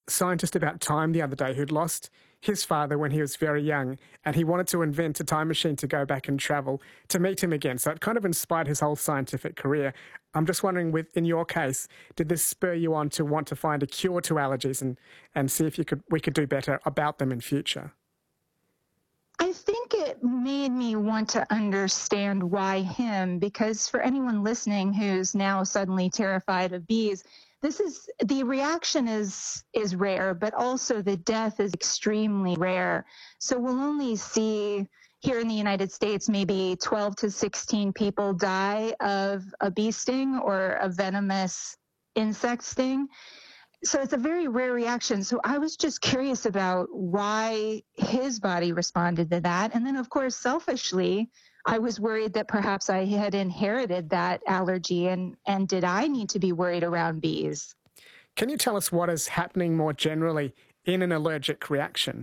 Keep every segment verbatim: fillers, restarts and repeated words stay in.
scientist about time the other day who'd lost his father when he was very young, and he wanted to invent a time machine to go back and travel to meet him again. So it kind of inspired his whole scientific career. I'm just wondering, with in your case, did this spur you on to want to find a cure to allergies and, and see if you could we could do better about them in future? I think it made me want to understand why him, because for anyone listening who's now suddenly terrified of bees, this is the reaction is is rare, but also the death is extremely rare. So we'll only see here in the United States maybe twelve to sixteen people die of a bee sting or a venomous insect sting. So it's a very rare reaction. So I was just curious about why his body responded to that. And then, of course, selfishly, I was worried that perhaps I had inherited that allergy. And, and did I need to be worried around bees? Can you tell us what is happening more generally in an allergic reaction?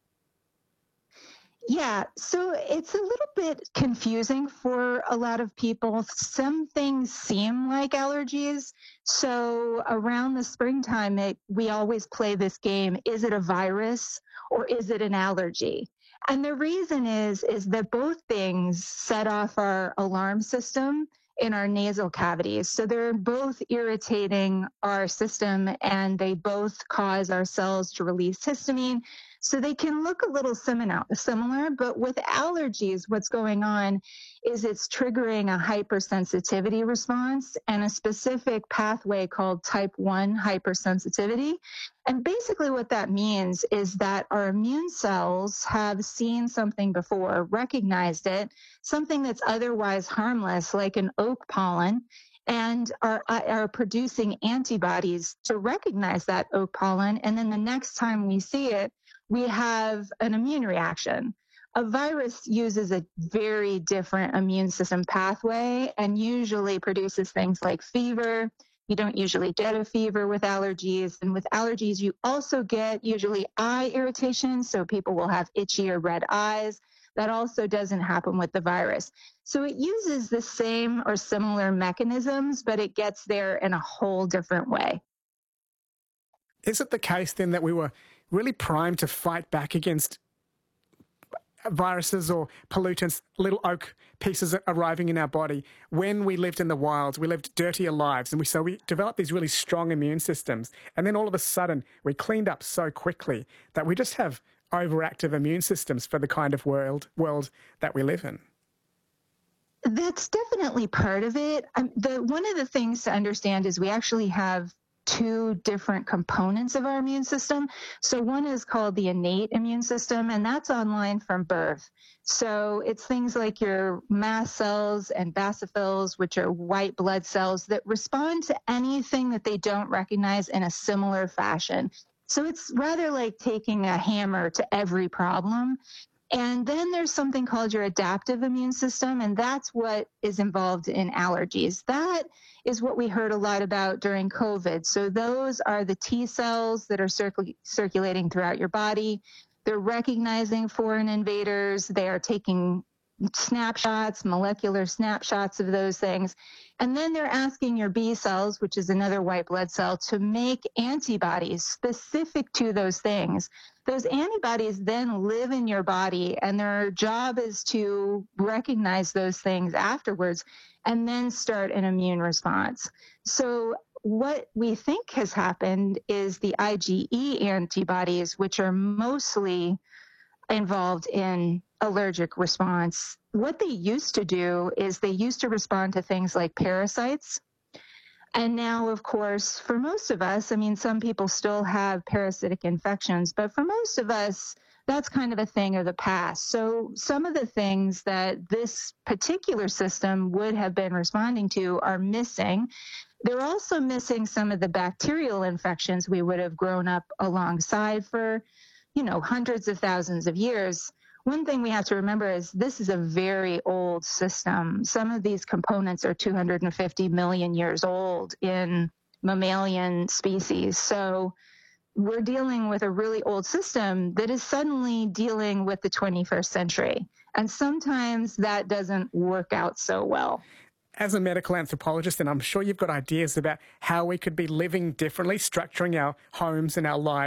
Yeah, so it's a little bit confusing for a lot of people. Some things seem like allergies. So around the springtime, it, we always play this game. Is it a virus or is it an allergy? And the reason is, is that both things set off our alarm system in our nasal cavities. So they're both irritating our system and they both cause our cells to release histamine. So they can look a little similar, but with allergies, what's going on is it's triggering a hypersensitivity response and a specific pathway called type one hypersensitivity. And basically what that means is that our immune cells have seen something before, recognized it, something that's otherwise harmless, like an oak pollen, and are, are producing antibodies to recognize that oak pollen. And then the next time we see it, we have an immune reaction. A virus uses a very different immune system pathway and usually produces things like fever. You don't usually get a fever with allergies. And with allergies, you also get usually eye irritation. So people will have itchy or red eyes. That also doesn't happen with the virus. So it uses the same or similar mechanisms, but it gets there in a whole different way. Is it the case then that we were really primed to fight back against viruses or pollutants, little oak pieces arriving in our body when we lived in the wild? We lived dirtier lives, and we so we developed these really strong immune systems. And then all of a sudden, we cleaned up so quickly that we just have overactive immune systems for the kind of world world that we live in. That's definitely part of it. Um, the one of the things to understand is we actually have two different components of our immune system. So one is called the innate immune system, and that's online from birth. So it's things like your mast cells and basophils, which are white blood cells that respond to anything that they don't recognize in a similar fashion. So it's rather like taking a hammer to every problem. And then there's something called your adaptive immune system, and that's what is involved in allergies. That is what we heard a lot about during COVID. So those are the T cells that are circul- circulating throughout your body. They're recognizing foreign invaders. They are taking snapshots, molecular snapshots of those things. And then they're asking your B cells, which is another white blood cell, to make antibodies specific to those things. Those antibodies then live in your body, and their job is to recognize those things afterwards and then start an immune response. So what we think has happened is the IgE antibodies, which are mostly involved in allergic response. What they used to do is they used to respond to things like parasites. And now, of course, for most of us, I mean, some people still have parasitic infections, but for most of us, that's kind of a thing of the past. So some of the things that this particular system would have been responding to are missing. They're also missing some of the bacterial infections we would have grown up alongside for, you know, hundreds of thousands of years. One thing we have to remember is this is a very old system. Some of these components are two hundred fifty million years old in mammalian species. So we're dealing with a really old system that is suddenly dealing with the twenty-first century. And sometimes that doesn't work out so well. As a medical anthropologist, and I'm sure you've got ideas about how we could be living differently, structuring our homes and our lives